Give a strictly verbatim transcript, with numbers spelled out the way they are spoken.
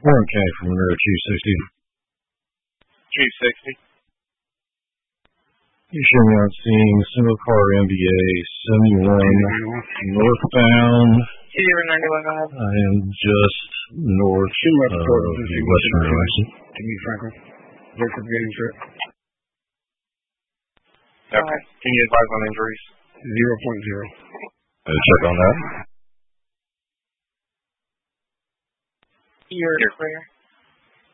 Warren County from Monroe, two sixty. two sixty. You show me on scene, single car M B A seventy-one northbound. Zero ninety-one, go ahead. I am just north of the Western exit. To me, Franklin. Victor getting trip. Okay. Can you advise on injuries? Zero point zero. I'll check on that. You're clear.